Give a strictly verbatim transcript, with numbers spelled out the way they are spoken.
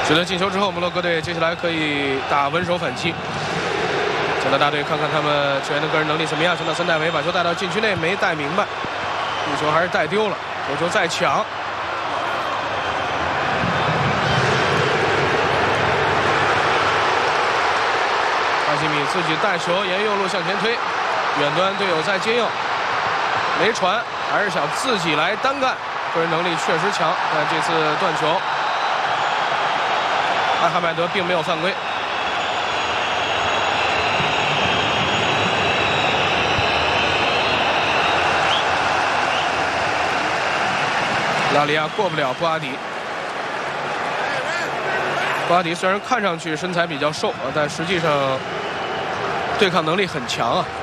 取得进球之后，摩洛哥队接下来可以打稳守反击。加拿大队看看他们球员的个人能力怎么样。现在森戴维把球带到禁区内，没带明白，这球还是带丢了。头球再抢，哈希米自己带球沿右路向前推，远端队友在接应，没传，还是想自己来单干，个人能力确实强。但这次断球，艾哈迈德并没有犯规。拉里亚过不了布阿迪。布阿迪虽然看上去身材比较瘦啊，但实际上对抗能力很强啊。